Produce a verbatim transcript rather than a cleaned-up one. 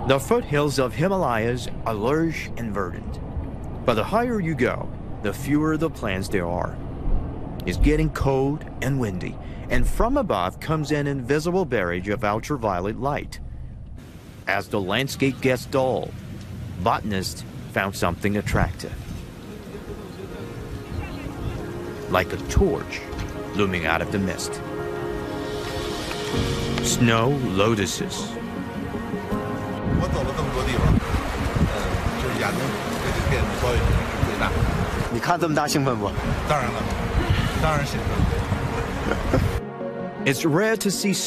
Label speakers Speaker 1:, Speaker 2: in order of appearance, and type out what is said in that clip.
Speaker 1: The foothills of Himalayas are lush and verdant. But the higher you go, the fewer the plants there are. It's getting cold and windy, and from above comes an invisible barrage of ultraviolet light. As the landscape gets dull, botanists found something attractive. Like a torch looming out of the mist. Snow lotuses.
Speaker 2: 我走了这么多地方，呃，就是亚东这个店所有人是最大。
Speaker 3: 你看这么大兴奋不？
Speaker 2: 当然了，当然兴奋。
Speaker 1: It's rare to see